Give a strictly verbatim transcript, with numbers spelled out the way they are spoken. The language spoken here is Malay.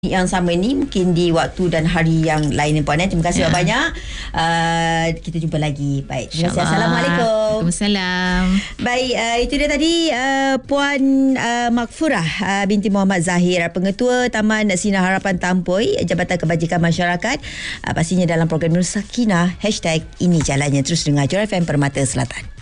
yang sama ni mungkin di waktu dan hari yang lain, Puan. Terima kasih ya. banyak. Uh, kita jumpa lagi. Baik. Terima kasih. Assalamualaikum. Waalaikumsalam. Baik, uh, itu dia tadi uh, Puan uh, Makfurah uh, binti Muhammad Zahir, Pengetua Taman Sinar Harapan Tamboi, Jabatan Kebajikan Masyarakat. Uh, pastinya dalam program Nur Sakinah, hashtag Ini Jalannya. Terus dengar Joy F M Permata Selatan.